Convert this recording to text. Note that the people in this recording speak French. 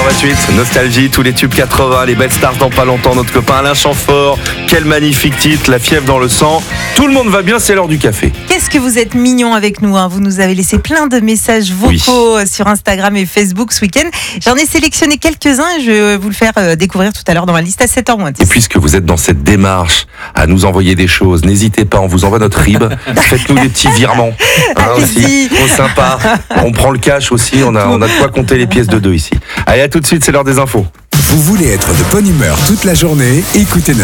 8h28, Nostalgie, tous les tubes 80, les belles stars dans pas longtemps, notre copain Alain Chamfort, quel magnifique titre, La fièvre dans le sang. Tout le monde va bien, c'est l'heure du café. Qu'est-ce que vous êtes mignons avec nous, hein. Vous nous avez laissé plein de messages vocaux sur Instagram et Facebook ce week-end. J'en ai sélectionné quelques-uns et je vais vous le faire découvrir tout à l'heure dans ma liste à 7h moins 10. Et puisque vous êtes dans cette démarche à nous envoyer des choses, n'hésitez pas, on vous envoie notre RIB, faites-nous des petits virements. Aussi, trop sympa. On prend le cash aussi, on a de quoi compter les pièces de 2 ici. Allez, à tout de suite, c'est l'heure des infos. Vous voulez être de bonne humeur toute la journée? Écoutez